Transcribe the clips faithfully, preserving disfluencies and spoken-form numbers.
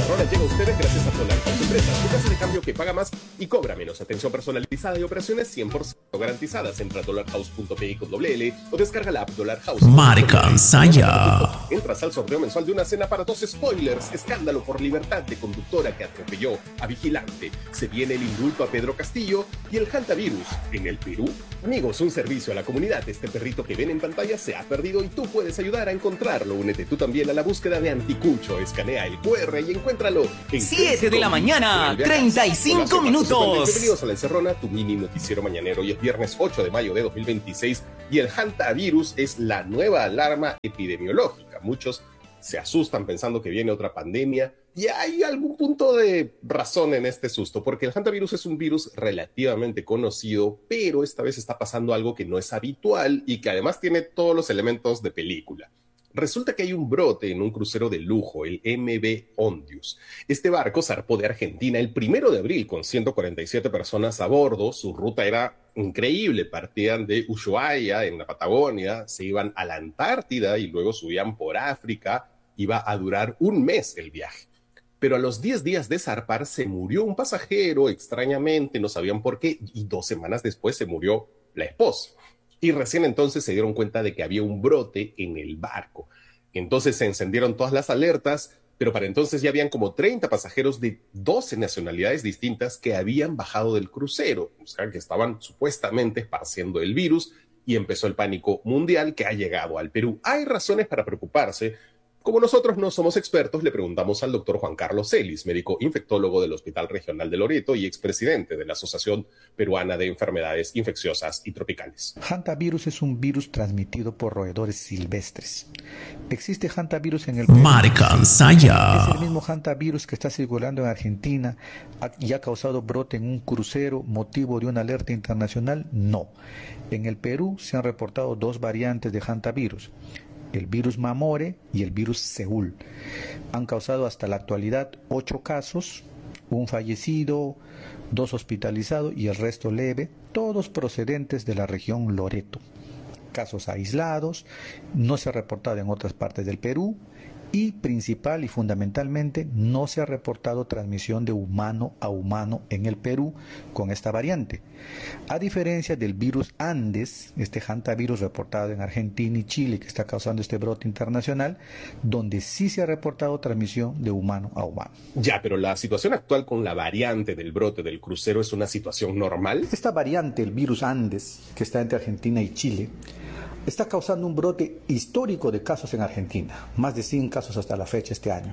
encerrona llega a ustedes gracias a Dollar House Empresas, tu casa de cambio que paga más y cobra menos. Atención personalizada y operaciones cien por ciento garantizadas. Entra a dollar house punto pe con doble L o descarga la app Dollar House. Marca Saya. Entras al sorteo mensual de una cena para dos spoilers. Escándalo por libertad de conductora que atropelló a vigilante. Se viene el indulto a Pedro Castillo y el hantavirus en el Perú. Amigos, un servicio a la comunidad. Este perrito que ven en pantalla se ha perdido y tú puedes ayudar a encontrarlo. Únete tú también a la búsqueda de Anticucho. Escanea el cu erre y encuéntralo en siete de la mañana, treinta y cinco minutos. Bienvenidos a La Encerrona, tu mini noticiero mañanero. Hoy es viernes ocho de mayo de dos mil veintiséis y el hantavirus es la nueva alarma epidemiológica. Muchos se asustan pensando que viene otra pandemia y hay algún punto de razón en este susto, porque el hantavirus es un virus relativamente conocido, pero esta vez está pasando algo que no es habitual y que además tiene todos los elementos de película. Resulta que hay un brote en un crucero de lujo, el eme ve Ondius. Este barco zarpó de Argentina el primero de abril con ciento cuarenta y siete personas a bordo. Su ruta era increíble, partían de Ushuaia en la Patagonia, se iban a la Antártida y luego subían por África. Iba a durar un mes el viaje. Pero a los diez días de zarpar se murió un pasajero, extrañamente, no sabían por qué, y dos semanas después se murió la esposa. Y recién entonces se dieron cuenta de que había un brote en el barco. Entonces se encendieron todas las alertas, pero para entonces ya habían como treinta pasajeros de doce nacionalidades distintas que habían bajado del crucero, o sea, que estaban supuestamente esparciendo el virus, y empezó el pánico mundial que ha llegado al Perú. Hay razones para preocuparse. Como nosotros no somos expertos, le preguntamos al doctor Juan Carlos Celis, médico infectólogo del Hospital Regional de Loreto y expresidente de la Asociación Peruana de Enfermedades Infecciosas y Tropicales. Hantavirus es un virus transmitido por roedores silvestres. Existe hantavirus en el Perú. Marca Saya. Es el mismo hantavirus que está circulando en Argentina y ha causado brote en un crucero, motivo de una alerta internacional. No. En el Perú se han reportado dos variantes de hantavirus: el virus Mamore y el virus Seúl. Han causado hasta la actualidad ocho casos, un fallecido, dos hospitalizados y el resto leve, todos procedentes de la región Loreto. Casos aislados, no se ha reportado en otras partes del Perú y principal y fundamentalmente no se ha reportado transmisión de humano a humano en el Perú con esta variante. A diferencia del virus Andes, este hantavirus reportado en Argentina y Chile que está causando este brote internacional, donde sí se ha reportado transmisión de humano a humano. Ya, pero la situación actual con la variante del brote del crucero es una situación normal. Esta variante, el virus Andes, que está entre Argentina y Chile, está causando un brote histórico de casos en Argentina, más de cien casos hasta la fecha este año.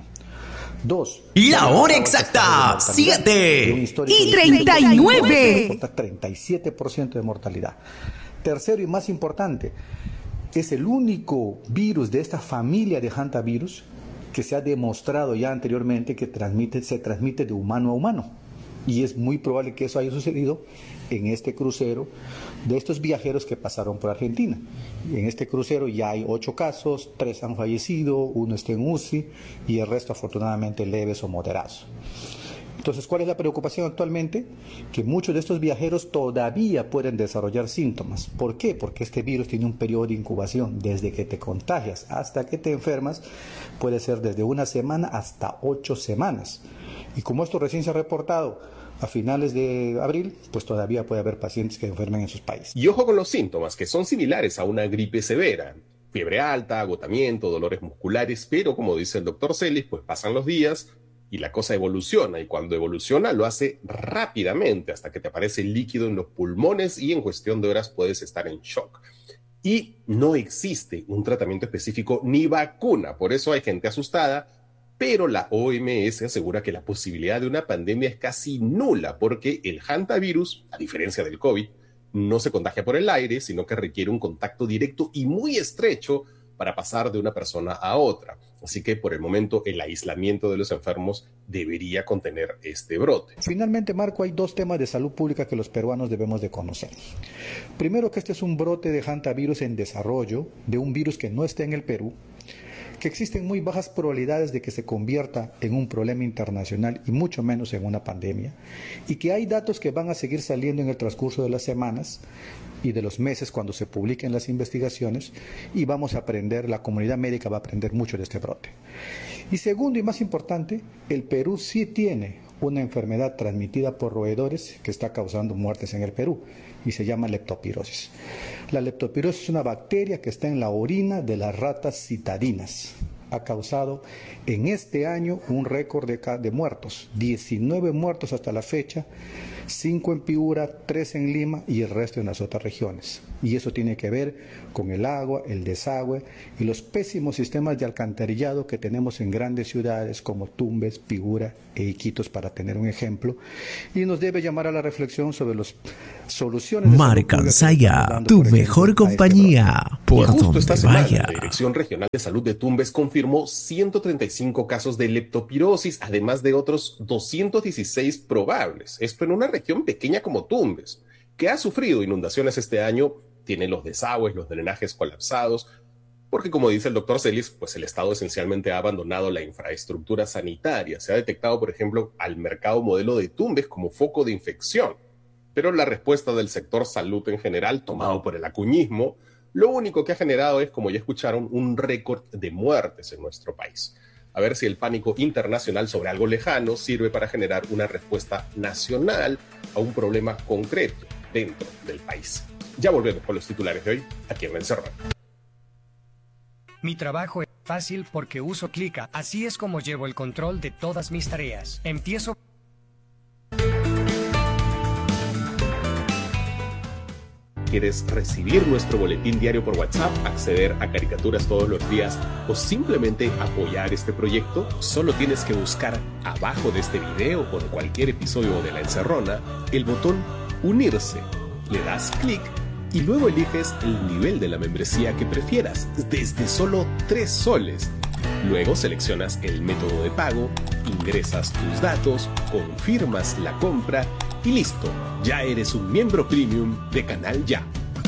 Dos. La hora exacta, siete y treinta y nueve. treinta y siete por ciento de mortalidad. Tercero y más importante, es el único virus de esta familia de hantavirus que se ha demostrado ya anteriormente que transmite, se transmite de humano a humano. Y es muy probable que eso haya sucedido en este crucero de estos viajeros que pasaron por Argentina. Y en este crucero ya hay ocho casos, tres han fallecido, uno está en U C I y el resto afortunadamente leves o moderados. Entonces, ¿cuál es la preocupación actualmente? Que muchos de estos viajeros todavía pueden desarrollar síntomas. ¿Por qué? Porque este virus tiene un periodo de incubación. Desde que te contagias hasta que te enfermas, puede ser desde una semana hasta ocho semanas. Y como esto recién se ha reportado a finales de abril, pues todavía puede haber pacientes que enfermen en sus países. Y ojo con los síntomas, que son similares a una gripe severa. Fiebre alta, agotamiento, dolores musculares, pero como dice el doctor Celis, pues pasan los días y la cosa evoluciona. Y cuando evoluciona lo hace rápidamente hasta que te aparece líquido en los pulmones y en cuestión de horas puedes estar en shock. Y no existe un tratamiento específico ni vacuna, por eso hay gente asustada. Pero la O M S asegura que la posibilidad de una pandemia es casi nula porque el hantavirus, a diferencia del COVID, no se contagia por el aire, sino que requiere un contacto directo y muy estrecho para pasar de una persona a otra. Así que por el momento el aislamiento de los enfermos debería contener este brote. Finalmente, Marco, hay dos temas de salud pública que los peruanos debemos de conocer. Primero, que este es un brote de hantavirus en desarrollo, de un virus que no está en el Perú, que existen muy bajas probabilidades de que se convierta en un problema internacional y mucho menos en una pandemia, y que hay datos que van a seguir saliendo en el transcurso de las semanas y de los meses cuando se publiquen las investigaciones, y vamos a aprender, la comunidad médica va a aprender mucho de este brote. Y segundo y más importante, el Perú sí tiene una enfermedad transmitida por roedores que está causando muertes en el Perú y se llama leptospirosis. La leptospirosis es una bacteria que está en la orina de las ratas citadinas. Ha causado en este año un récord de, de muertos, diecinueve muertos hasta la fecha, cinco en Piura, tres en Lima y el resto en las otras regiones. Y eso tiene que ver con el agua, el desagüe y los pésimos sistemas de alcantarillado que tenemos en grandes ciudades como Tumbes, Piura e Iquitos, para tener un ejemplo. Y nos debe llamar a la reflexión sobre las soluciones. Marca Saya, tu mejor compañía, por justo donde esta semana, vaya. La Dirección Regional de Salud de Tumbes confirmó ciento treinta y cinco casos de leptospirosis, además de otros doscientos dieciséis probables. Esto en una región pequeña como Tumbes, que ha sufrido inundaciones este año, tiene los desagües, los drenajes colapsados, porque como dice el doctor Celis, pues el Estado esencialmente ha abandonado la infraestructura sanitaria. Se ha detectado, por ejemplo, al mercado modelo de Tumbes como foco de infección. Pero la respuesta del sector salud en general, tomado por el acuñismo, lo único que ha generado es, como ya escucharon, un récord de muertes en nuestro país. A ver si el pánico internacional sobre algo lejano sirve para generar una respuesta nacional a un problema concreto dentro del país. Ya volvemos con los titulares de hoy, aquí en La Encerrona. Mi trabajo es fácil porque uso Clica. Así es como llevo el control de todas mis tareas. Empiezo... ¿Quieres recibir nuestro boletín diario por WhatsApp, acceder a caricaturas todos los días o simplemente apoyar este proyecto? Solo tienes que buscar abajo de este video o de cualquier episodio de La Encerrona el botón Unirse. Le das clic y luego eliges el nivel de la membresía que prefieras, desde solo tres soles. Luego seleccionas el método de pago, ingresas tus datos, confirmas la compra y listo, ya eres un miembro premium de Canal Ya.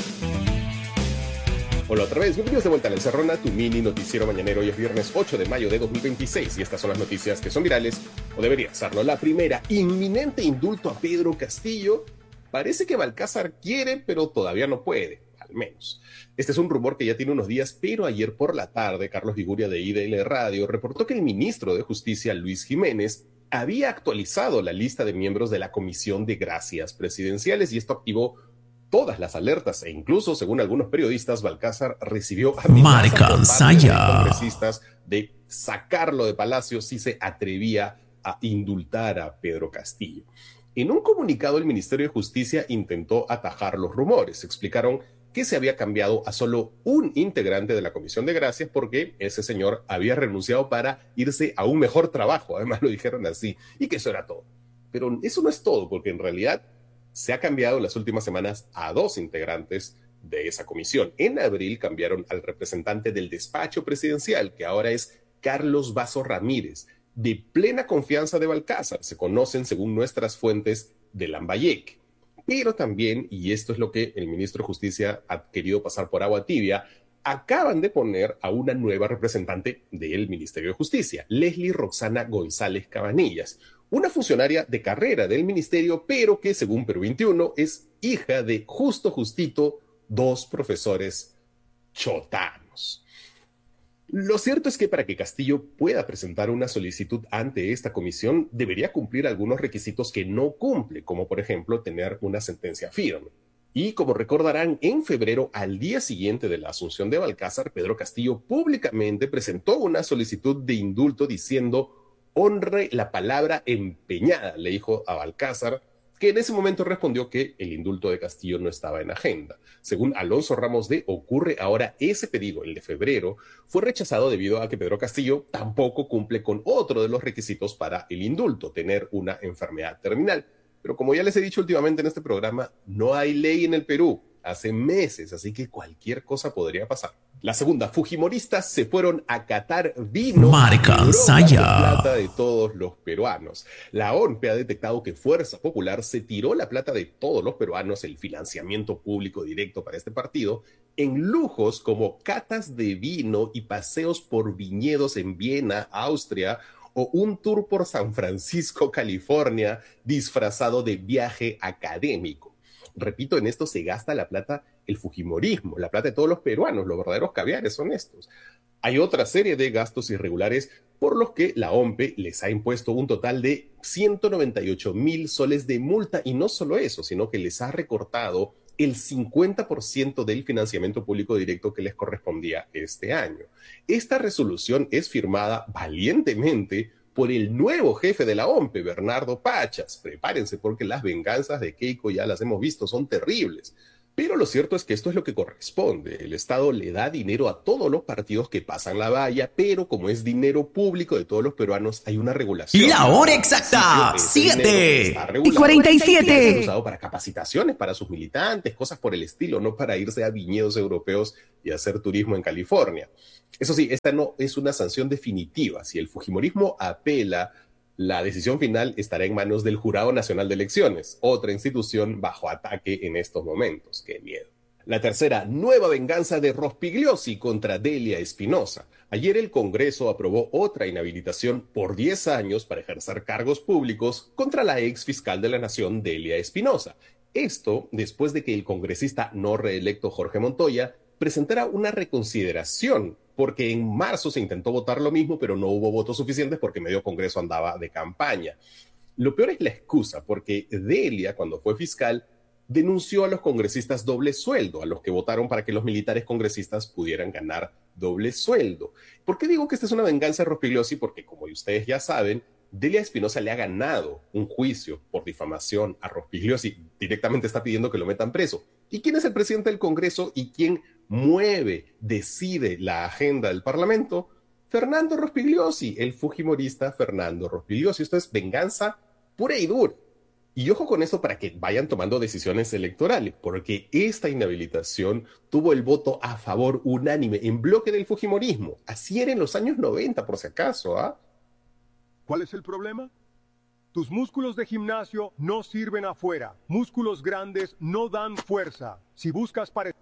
Hola otra vez, bienvenidos de vuelta a La Encerrona, tu mini noticiero mañanero. Hoy es viernes ocho de mayo de dos mil veintiséis y estas son las noticias que son virales, o deberían serlo. La primera, inminente indulto a Pedro Castillo. Parece que Balcázar quiere, pero todavía no puede, al menos. Este es un rumor que ya tiene unos días, pero ayer por la tarde, Carlos Viguria de I D L Radio reportó que el ministro de Justicia, Luis Jiménez, había actualizado la lista de miembros de la Comisión de Gracias Presidenciales y esto activó todas las alertas e incluso, según algunos periodistas, Balcázar recibió amenazas de congresistas de sacarlo de Palacio si se atrevía a indultar a Pedro Castillo. En un comunicado, el Ministerio de Justicia intentó atajar los rumores. Explicaron que se había cambiado a solo un integrante de la Comisión de Gracias porque ese señor había renunciado para irse a un mejor trabajo. Además lo dijeron así, y que eso era todo. Pero eso no es todo, porque en realidad se ha cambiado en las últimas semanas a dos integrantes de esa comisión. En abril cambiaron al representante del despacho presidencial, que ahora es Carlos Vaso Ramírez, de plena confianza de Balcázar. Se conocen, según nuestras fuentes, de Lambayeque. Pero también, y esto es lo que el ministro de Justicia ha querido pasar por agua tibia, acaban de poner a una nueva representante del Ministerio de Justicia, Leslie Roxana González Cabanillas, una funcionaria de carrera del ministerio, pero que, según Perú veintiuno, es hija de Justo Justito, dos profesores chotanos. Lo cierto es que para que Castillo pueda presentar una solicitud ante esta comisión, debería cumplir algunos requisitos que no cumple, como por ejemplo tener una sentencia firme. Y como recordarán, en febrero, al día siguiente de la asunción de Balcázar, Pedro Castillo públicamente presentó una solicitud de indulto diciendo: honre la palabra empeñada, le dijo a Balcázar, que en ese momento respondió que el indulto de Castillo no estaba en agenda. Según Alonso Ramos de Ocurre Ahora, ese pedido, el de febrero, fue rechazado debido a que Pedro Castillo tampoco cumple con otro de los requisitos para el indulto, tener una enfermedad terminal. Pero como ya les he dicho últimamente en este programa, no hay ley en el Perú, hace meses, así que cualquier cosa podría pasar. La segunda, fujimoristas se fueron a catar vino Marca Saya, plata de todos los peruanos. La O N P ha detectado que Fuerza Popular se tiró la plata de todos los peruanos, el financiamiento público directo para este partido, en lujos como catas de vino y paseos por viñedos en Viena, Austria, o un tour por San Francisco, California, disfrazado de viaje académico. Repito, en esto se gasta la plata el fujimorismo, la plata de todos los peruanos, los verdaderos caviares son estos. Hay otra serie de gastos irregulares por los que la OMPE les ha impuesto un total de ciento noventa y ocho mil soles de multa, y no solo eso, sino que les ha recortado el cincuenta por ciento del financiamiento público directo que les correspondía este año. Esta resolución es firmada valientemente por el nuevo jefe de la OMPE, Bernardo Pachas. Prepárense porque las venganzas de Keiko ya las hemos visto, son terribles. Pero lo cierto es que esto es lo que corresponde. El Estado le da dinero a todos los partidos que pasan la valla, pero como es dinero público de todos los peruanos, hay una regulación. La hora exacta, siete y cuarenta y siete. Es usado para capacitaciones para sus militantes, cosas por el estilo, no para irse a viñedos europeos y hacer turismo en California. Eso sí, esta no es una sanción definitiva. Si el fujimorismo apela, la decisión final estará en manos del Jurado Nacional de Elecciones, otra institución bajo ataque en estos momentos. ¡Qué miedo! La tercera, nueva venganza de Rospigliosi contra Delia Espinosa. Ayer el Congreso aprobó otra inhabilitación por diez años para ejercer cargos públicos contra la ex fiscal de la Nación, Delia Espinosa. Esto después de que el congresista no reelecto Jorge Montoya presentara una reconsideración, porque en marzo se intentó votar lo mismo, pero no hubo votos suficientes porque medio Congreso andaba de campaña. Lo peor es la excusa, porque Delia, cuando fue fiscal, denunció a los congresistas doble sueldo, a los que votaron para que los militares congresistas pudieran ganar doble sueldo. ¿Por qué digo que esta es una venganza de Rospigliosi? Porque, como ustedes ya saben, Delia Espinosa le ha ganado un juicio por difamación a Rospigliosi. Directamente está pidiendo que lo metan preso. ¿Y quién es el presidente del Congreso y quién mueve, decide la agenda del Parlamento? Fernando Rospigliosi, el fujimorista Fernando Rospigliosi. Esto es venganza pura y dura. Y ojo con esto para que vayan tomando decisiones electorales, porque esta inhabilitación tuvo el voto a favor unánime en bloque del fujimorismo. Así era en los años noventa, por si acaso, ¿ah? ¿eh? ¿Cuál es el problema? Tus músculos de gimnasio no sirven afuera. Músculos grandes no dan fuerza. Si buscas parecer...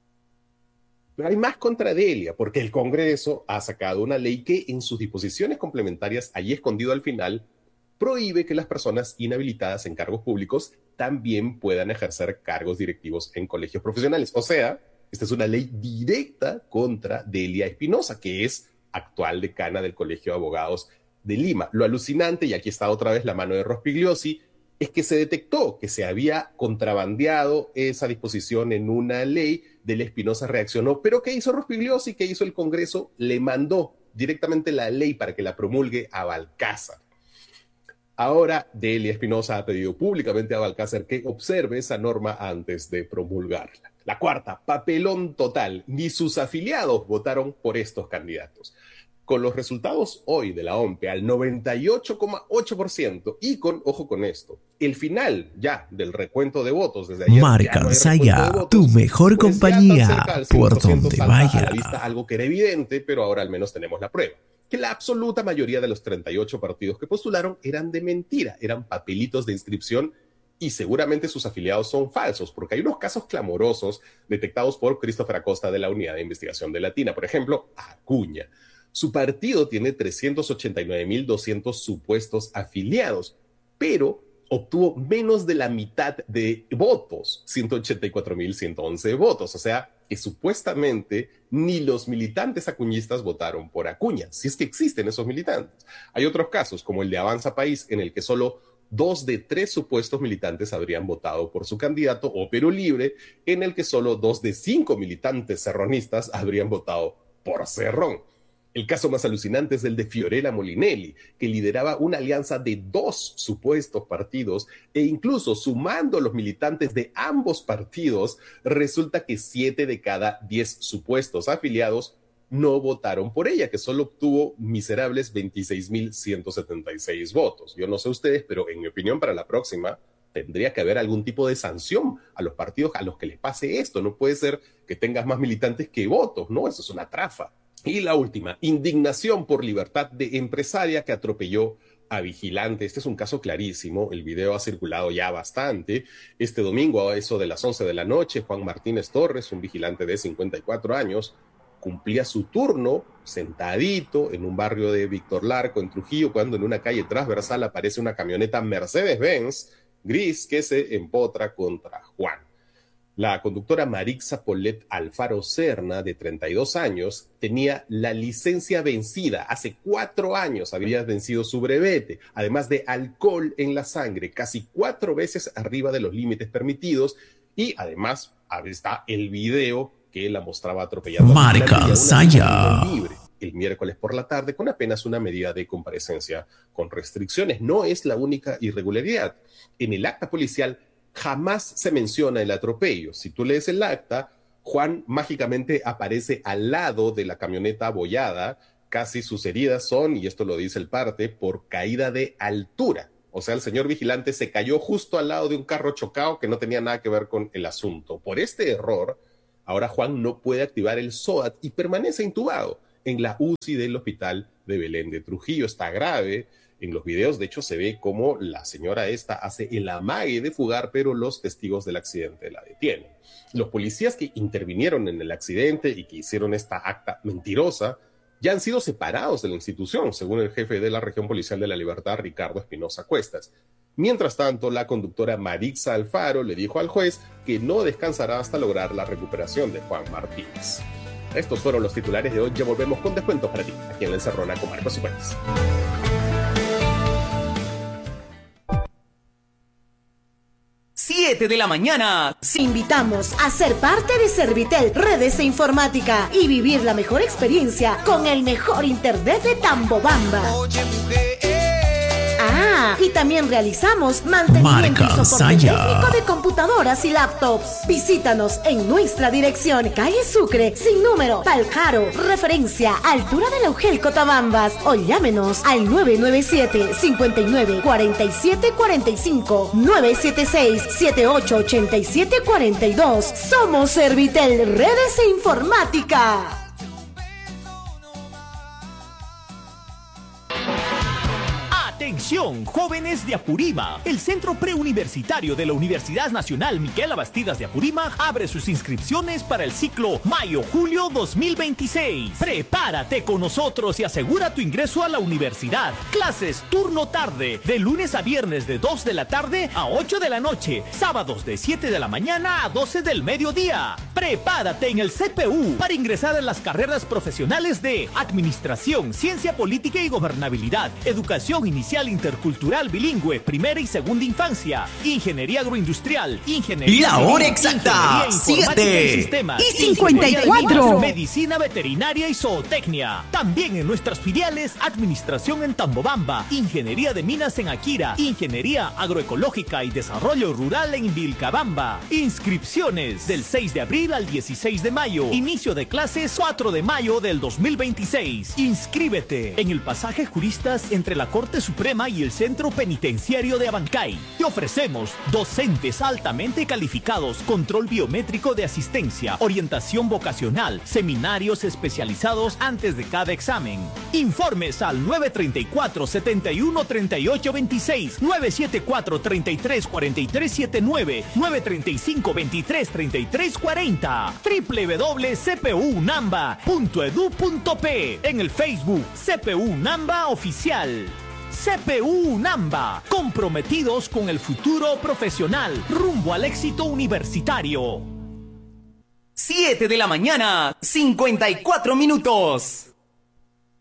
Pero hay más contra Delia, porque el Congreso ha sacado una ley que en sus disposiciones complementarias, allí escondido al final, prohíbe que las personas inhabilitadas en cargos públicos también puedan ejercer cargos directivos en colegios profesionales. O sea, esta es una ley directa contra Delia Espinosa, que es actual decana del Colegio de Abogados de Lima. Lo alucinante, y aquí está otra vez la mano de Rospigliosi, es que se detectó que se había contrabandeado esa disposición en una ley. Delia Espinosa reaccionó, pero ¿qué hizo Rospigliosi? ¿Qué hizo el Congreso? Le mandó directamente la ley para que la promulgue a Balcázar. Ahora Delia Espinosa ha pedido públicamente a Balcázar que observe esa norma antes de promulgarla. La cuarta, papelón total. Ni sus afiliados votaron por estos candidatos. Con los resultados hoy de la OMPE al noventa y ocho coma ocho por ciento y con, ojo con esto, el final ya del recuento de votos desde ayer. Marca no Saya, tu mejor pues compañía por donde vaya. A la vista algo que era evidente, pero ahora al menos tenemos la prueba. Que la absoluta mayoría de los treinta y ocho partidos que postularon eran de mentira, eran papelitos de inscripción y seguramente sus afiliados son falsos, porque hay unos casos clamorosos detectados por Christopher Acosta de la Unidad de Investigación de Latina, por ejemplo, Acuña. Su partido tiene trescientos ochenta y nueve mil doscientos supuestos afiliados, pero obtuvo menos de la mitad de votos, ciento ochenta y cuatro mil ciento once votos, o sea que supuestamente ni los militantes acuñistas votaron por Acuña, si es que existen esos militantes. Hay otros casos, como el de Avanza País, en el que solo dos de tres supuestos militantes habrían votado por su candidato, o Perú Libre, en el que solo dos de cinco militantes cerronistas habrían votado por Cerrón. El caso más alucinante es el de Fiorella Molinelli, que lideraba una alianza de dos supuestos partidos e incluso sumando los militantes de ambos partidos, resulta que siete de cada diez supuestos afiliados no votaron por ella, que solo obtuvo miserables veintiséis mil ciento setenta y seis votos. Yo no sé ustedes, pero en mi opinión para la próxima tendría que haber algún tipo de sanción a los partidos a los que les pase esto. No puede ser que tengas más militantes que votos, ¿no? Eso es una trafa. Y la última, indignación por libertad de empresaria que atropelló a vigilante. Este es un caso clarísimo, el video ha circulado ya bastante. Este domingo, a eso de las once de la noche, Juan Martínez Torres, un vigilante de cincuenta y cuatro años, cumplía su turno sentadito en un barrio de Víctor Larco, en Trujillo, cuando en una calle transversal aparece una camioneta Mercedes-Benz gris que se empotra contra Juan. La conductora Marixa Polet Alfaro Serna, de treinta y dos años, tenía la licencia vencida. Hace cuatro años había vencido su brevete, además de alcohol en la sangre, casi cuatro veces arriba de los límites permitidos. Y además está el video que la mostraba atropellando Marca Saya el miércoles por la tarde con apenas una medida de comparecencia con restricciones. No es la única irregularidad. En el acta policial jamás se menciona el atropello. Si tú lees el acta, Juan mágicamente aparece al lado de la camioneta abollada. Casi sus heridas son, y esto lo dice el parte, por caída de altura. O sea, el señor vigilante se cayó justo al lado de un carro chocado que no tenía nada que ver con el asunto. Por este error, ahora Juan no puede activar el SOAT y permanece intubado en la U C I del hospital de Belén de Trujillo. Está grave. En los videos, de hecho, se ve cómo la señora esta hace el amague de fugar, pero los testigos del accidente la detienen. Los policías que intervinieron en el accidente y que hicieron esta acta mentirosa ya han sido separados de la institución, según el jefe de la Región Policial de la Libertad, Ricardo Espinosa Cuestas. Mientras tanto, la conductora Marixa Alfaro le dijo al juez que no descansará hasta lograr la recuperación de Juan Martínez. Estos fueron los titulares de hoy. Ya volvemos con descuentos para ti, aquí en La Encerrona con Marcos y Fuentes. siete de la mañana. Te invitamos a ser parte de Servitel Redes e Informática y vivir la mejor experiencia con el mejor internet de Tambobamba. Ah, y también realizamos mantenimiento Marca y soporte Saya técnico de computadoras y laptops. Visítanos en nuestra dirección, calle Sucre, sin número, Paljaro, referencia, altura del Augel Cotabambas, o llámenos al nueve nueve siete, cinco nueve, cuatro siete cuatro cinco, nueve siete seis, siete ocho ocho siete cuatro dos. Somos Servitel Redes e Informática. Atención, jóvenes de Apurima. El Centro Preuniversitario de la Universidad Nacional Miquela Bastidas de Apurima abre sus inscripciones para el ciclo Mayo-Julio dos mil veintiséis. Prepárate con nosotros y asegura tu ingreso a la universidad. Clases turno tarde, de lunes a viernes de dos de la tarde a ocho de la noche. Sábados de siete de la mañana a doce del mediodía. Prepárate en el C P U para ingresar a las carreras profesionales de Administración, Ciencia Política y Gobernabilidad, Educación Inicial Intercultural Bilingüe, Primera y Segunda Infancia, Ingeniería Agroindustrial, Ingeniería La hora Civil, exacta, Ingeniería Informática siete y Sistemas, y cincuenta y cuatro. Ingeniería, Medicina Veterinaria y Zootecnia. También en nuestras filiales, Administración en Tambobamba, Ingeniería de Minas en Akira, Ingeniería Agroecológica y Desarrollo Rural en Vilcabamba. Inscripciones del seis de abril al dieciséis de mayo. Inicio de clases cuatro de mayo del dos mil veintiséis. Inscríbete en el pasaje Juristas entre la Corte Suprema y el Centro Penitenciario de Abancay. Te ofrecemos docentes altamente calificados, control biométrico de asistencia, orientación vocacional, seminarios especializados antes de cada examen. Informes al nueve tres cuatro, siete uno, tres ocho dos seis, nueve siete cuatro, tres tres cuatro tres siete nueve, nueve tres cinco, veintitrés, treinta y tres cuarenta. doble u doble u doble u punto c p u unamba punto e d u punto p. En el Facebook C P U Unamba Oficial. C P U Unamba, comprometidos con el futuro profesional, rumbo al éxito universitario. siete de la mañana, cincuenta y cuatro minutos.